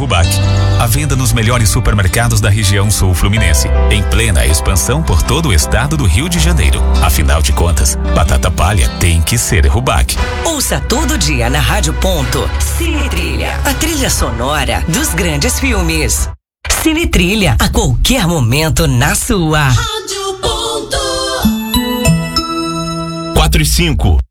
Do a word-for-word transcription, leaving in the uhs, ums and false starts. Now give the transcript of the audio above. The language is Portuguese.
Rubac. À venda nos melhores supermercados da região sul fluminense, em plena expansão por todo o estado do Rio de Janeiro. Afinal de contas, batata palha tem que ser Rubac. Ouça todo dia na Rádio Ponto Cine Trilha, a trilha sonora dos grandes filmes. Cine Trilha, a qualquer momento na sua. Rádio Ponto. quatro e cinco.